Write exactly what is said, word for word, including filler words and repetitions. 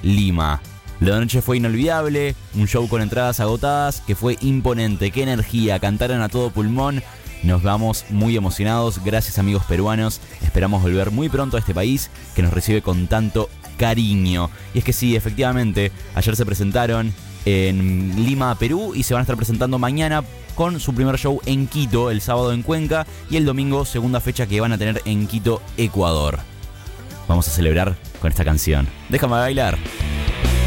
Lima. La noche fue inolvidable, un show con entradas agotadas que fue imponente. Qué energía, cantaron a todo pulmón. Nos vamos muy emocionados, gracias amigos peruanos. Esperamos volver muy pronto a este país que nos recibe con tanto cariño. Y es que sí, efectivamente, ayer se presentaron en Lima, Perú, y se van a estar presentando mañana con su primer show en Quito, el sábado en Cuenca, y el domingo segunda fecha que van a tener en Quito, Ecuador. Vamos a celebrar con esta canción. Déjame bailar.